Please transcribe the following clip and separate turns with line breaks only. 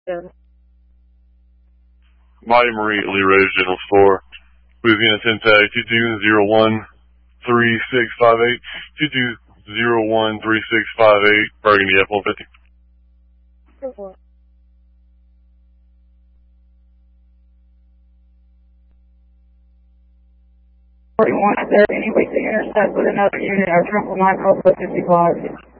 Yeah.
Mighty Marie, Lee Rose, General Store. Louisiana 10 tag 22013658. 22013658. Burgundy F-150.
Is there any way to intercept with another unit or triple 9 Alpha 55?